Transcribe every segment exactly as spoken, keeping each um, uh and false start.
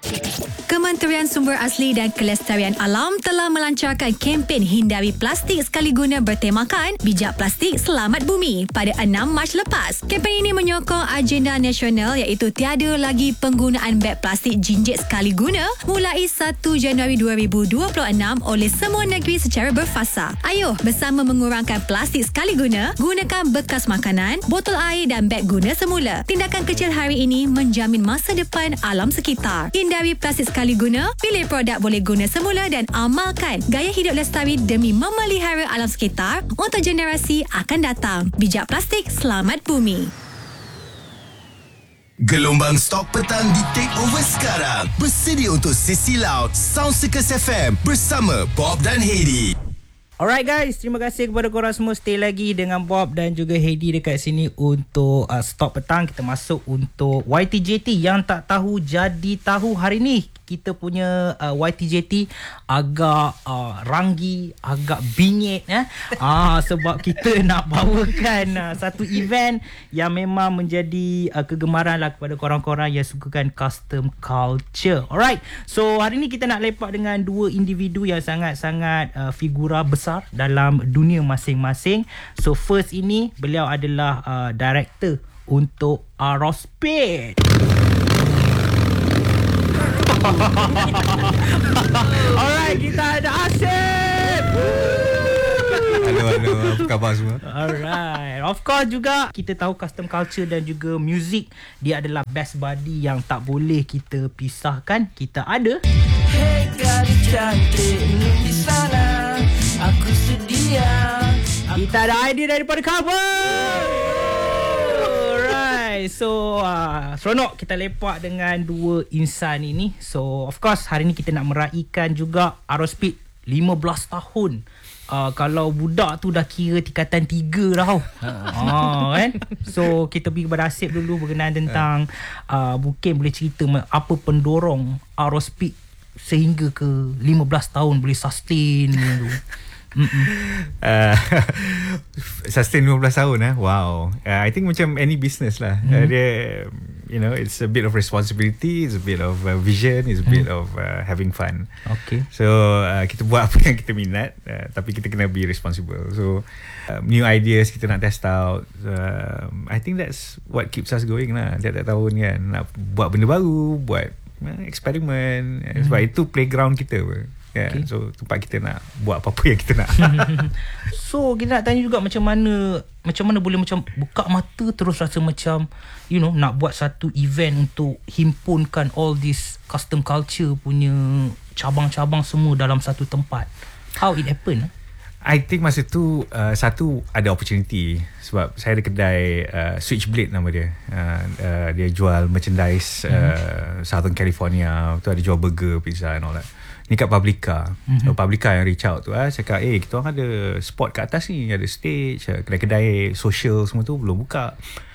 Kementerian Sumber Asli dan Kelestarian Alam telah melancarkan kempen hindari plastik sekali guna bertemakan Bijak Plastik Selamat Bumi pada enam Mac lepas. Kempen ini menyokong agenda nasional iaitu tiada lagi penggunaan beg plastik jinjit sekali guna mulai satu Januari dua ribu dua puluh enam oleh semua negeri secara berfasa. Ayuh bersama mengurangkan plastik sekali guna, gunakan bekas makanan, botol air dan beg guna semula. Tindakan kecil hari ini menjamin masa depan alam sekitar. Hindari plastik sekali guna, pilih produk boleh guna semula dan amalkan gaya hidup lestari demi memelihara alam sekitar untuk generasi akan datang. Bijak Plastik Selamat Bumi. Gelombang stok petang di take over sekarang. Bersedia untuk sesi laut Sound Circus F M bersama Bob dan Heidi. Alright guys, terima kasih kepada korang semua. Stay lagi dengan Bob dan juga Heidi dekat sini untuk uh, stok petang. Kita masuk untuk Y T J T. Yang tak tahu jadi tahu. Hari ni kita punya uh, Y T J T agak uh, ranggi, agak bingit eh? ah, sebab kita nak bawakan uh, satu event yang memang menjadi uh, kegemaran lah kepada korang-korang yang sukakan custom culture. Alright, so hari ni kita nak lepak dengan dua individu yang sangat-sangat uh, figura besar dalam dunia masing-masing. So first ini, beliau adalah uh, director untuk Aerospeed. Alright, kita ada Asyik. Hello, hello. Apa khabar semua? Alright. Of course juga kita tahu custom culture dan juga music, dia adalah best buddy yang tak boleh kita pisahkan. Kita ada Hey gadis cantik di sana, aku sedia. Kita ada idea daripada cover. So uh, seronok kita lepak dengan dua insan ini. So of course hari ni kita nak meraihkan juga Aerospeed lima belas tahun. Uh, kalau budak tu dah kira tingkatan tiga dah. ah, kan? So kita pergi kepada Asif dulu berkenaan tentang uh, mungkin boleh cerita apa pendorong Aerospeed sehingga ke lima belas tahun boleh sustain dulu. uh, sustain lima belas tahun eh? Wow. uh, I think macam any business lah. mm. uh, dia, you know, it's a bit of responsibility, it's a bit of uh, vision, it's a mm. bit of uh, having fun. Okay. So uh, kita buat apa yang kita minat, uh, tapi kita kena be responsible. So uh, new ideas kita nak test out. uh, I think that's what keeps us going lah. Tiap-tiap tahun kan nak buat benda baru, buat uh, eksperimen. mm. Sebab itu playground kita pun. Yeah, okay. So tempat kita nak buat apa-apa yang kita nak. So kita nak tanya juga macam mana macam mana boleh macam buka mata terus rasa macam you know nak buat satu event untuk himpunkan all this custom culture punya cabang-cabang semua dalam satu tempat. How it happen? I think masa tu uh, satu ada opportunity sebab saya ada kedai uh, Switchblade nama dia. Uh, uh, dia jual merchandise uh, mm-hmm. Southern California. Tu ada jual burger, pizza and all that. Ni kat Publica. Mm-hmm. So, Publica yang reach out tu ah, saya cakap, eh kita orang ada spot kat atas ni, ada stage, kedai-kedai social semua tu belum buka.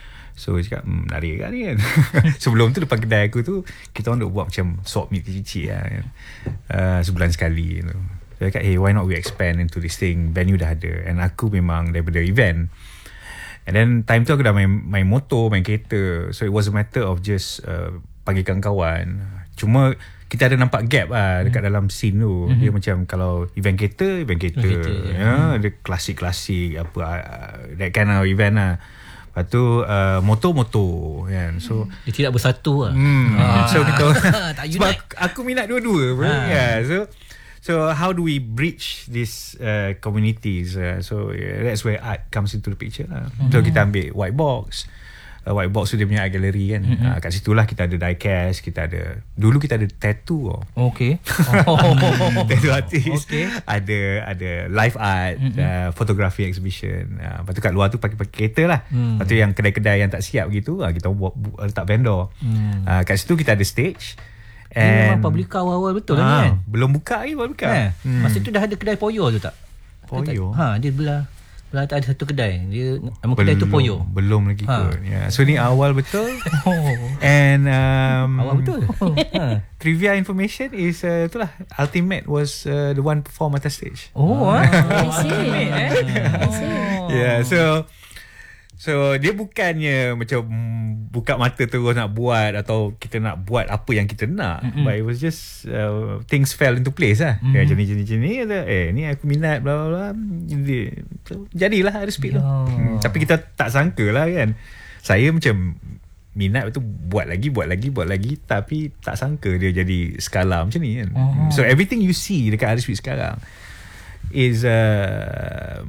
So dia cakap, hmm, menarik kan ni kan. Sebelum tu depan kedai aku tu, kita orang duk buat macam swap meet kecil-kecil lah, kan? uh, sebulan sekali tu. So dia cakap, hey, why not we expand into this thing, venue dah ada. And aku memang daripada event. And then time tu aku dah main, main motor, main kereta. So it was a matter of just uh, panggil kawan-kawan. Cuma kita ada nampak gap lah dekat hmm. dalam scene tu. Mm-hmm. Dia macam kalau event kereta, event kereta. Ya, yeah. Dia klasik-klasik apa uh, that kind of event lah. Lepas tu uh, motor-motor kan. So dia tidak bersatu lah. Hmm, ah. So kita tak sebab aku, aku minat dua-dua pun. Ah. Yeah, so so how do we bridge these uh, communities? Uh, so yeah, that's where art comes into the picture lah. Mm-hmm. So kita ambil white box. Uh, white box tu dia punya art gallery kan. Mm-hmm. Uh, kat situlah kita ada diecast, kita ada dulu kita ada tattoo. Oh. Okay. Oh. Tattoo artist. Okay. Ada ada live art, mm-hmm. uh, photography exhibition. Uh, lepas tu kat luar tu pakai pakai kereta lah. Mm. Lepas tu yang kedai-kedai yang tak siap gitu, uh, kita buat bu- letak vendor. Mm. Uh, kat situ kita ada stage. Ini memang Publica awal-awal betul uh, kan? Belum buka lagi Publica. Eh, hmm. Masa tu dah ada kedai Poyo tu tak? Poyo? Ha, dia belah Belah tak ada satu kedai. Dia nama kedai tu Poyo. Belum lagi ha. Kot. Yeah. So ni awal betul. Oh. And um, awal betul. ha. Trivia information is uh, itulah Ultimate was uh, the one perform atas stage. Oh, oh. Ultimate eh. Yeah. So So dia bukannya macam buka mata terus nak buat atau kita nak buat apa yang kita nak, mm-hmm. but it was just uh, things fell into place lah. Mm-hmm. Ya, jenis jenis jenis eh ni aku minat bla bla bla. Jadi so, jadilah ada speed tu. Hmm, tapi kita tak sangka lah kan. Saya macam minat tu buat lagi buat lagi buat lagi tapi tak sangka dia jadi skala macam ni kan. Uh-huh. So everything you see dekat Ada Speed sekarang is uh,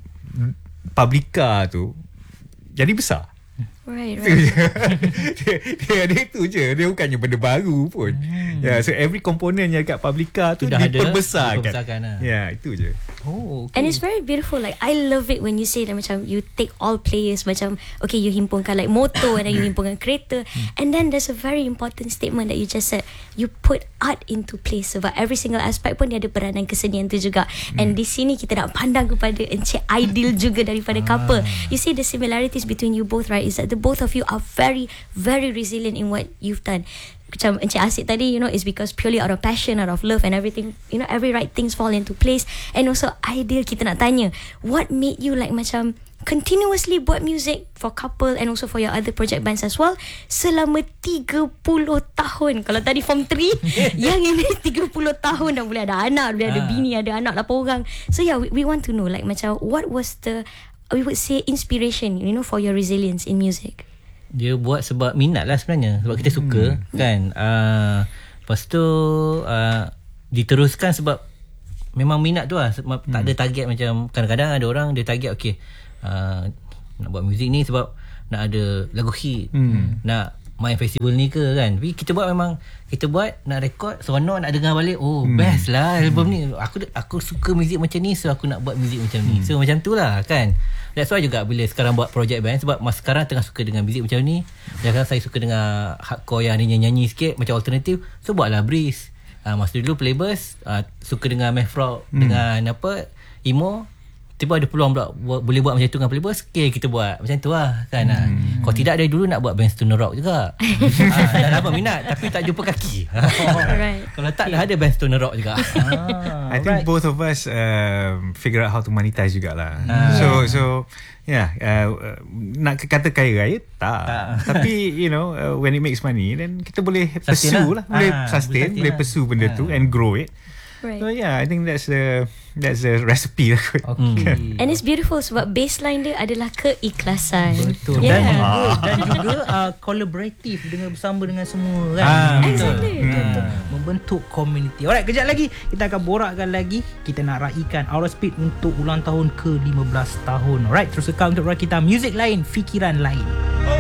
Publica tu jadi besar. Right, right. dia, dia, dia itu je. Dia bukannya benda baru pun. Hmm. Yeah, so every component yang dekat Publica tu diperbesarkan. diperbesarkan lah. Yeah, itu je. Oh, okay. And it's very beautiful. Like I love it when you say that macam you take all players macam okay you himpunkan like motor and then you himpunkan kereta and then there's a very important statement that you just said. You put art into place sebab every single aspect pun dia ada peranan kesenian tu juga. Hmm. And di sini kita nak pandang kepada Encik Aidil juga daripada couple. You see the similarities between you both, right? Is that the both of you are very very resilient in what you've done. Macam Encik Asyik tadi, you know, is because purely out of passion, out of love and everything, you know, every right things fall into place. And also Aidil, kita nak tanya, what made you like macam continuously buat music for couple and also for your other project bands as well selama tiga puluh tahun? Kalau tadi form three yang ini tiga puluh tahun dah boleh ada anak, boleh ada bini, ada anak lapan orang. So yeah, we, we want to know like macam what was the, we would say, inspiration, you know, for your resilience in music? Dia buat sebab minat lah sebenarnya. Sebab kita suka hmm. kan. uh, Lepas tu uh, diteruskan sebab memang minat tu lah. Sebab hmm. tak ada target. Macam kadang-kadang ada orang dia target okay, uh, nak buat muzik ni sebab nak ada lagu hit, hmm. nak main festival ni ke kan. Tapi kita buat memang kita buat nak rekod seronok, nak dengar balik. Oh hmm. best lah album ni. Aku aku suka muzik macam ni, so aku nak buat muzik macam ni. So macam tu lah kan. That's why juga bila sekarang buat project band, sebab mas sekarang tengah suka dengan muzik macam ni. Sekarang saya suka dengan hardcore yang ada nyanyi sikit macam alternatif. So buatlah Breeze. uh, Masa dulu Playbus uh, suka dengan math rock, hmm. dengan apa emo. Tiba ada peluang pula buat, boleh buat macam tu dengan Playbus. Okay, kita buat macam tu lah kan. hmm. Kalau tidak dari dulu nak buat band stoner rock juga. ha, Dah dapat minat tapi tak jumpa kaki. Right. Kalau tak dah ada band stoner rock juga. ah, I think right. both of us um, figure out how to monetize jugalah. ah. So so yeah, uh, nak kata kaya raya tak, tak. Tapi you know uh, when it makes money then kita boleh sustain pursue lah, lah. Boleh ah, sustain, boleh pursue benda ah. tu and grow it. Right. So yeah, I think that's the that's the recipe lah. Okay. And it's beautiful sebab baseline dia adalah keikhlasan. Betul. Yeah. Dan, ah. dan juga uh, collaborative dengan bersama dengan semua kan. Ah, exactly. Hmm. Membentuk community. Alright, kejap lagi kita akan borakkan lagi. Kita nak raikan Aura Speed untuk ulang tahun ke lima belas tahun. Alright, terus kekal untuk kita music lain, fikiran lain.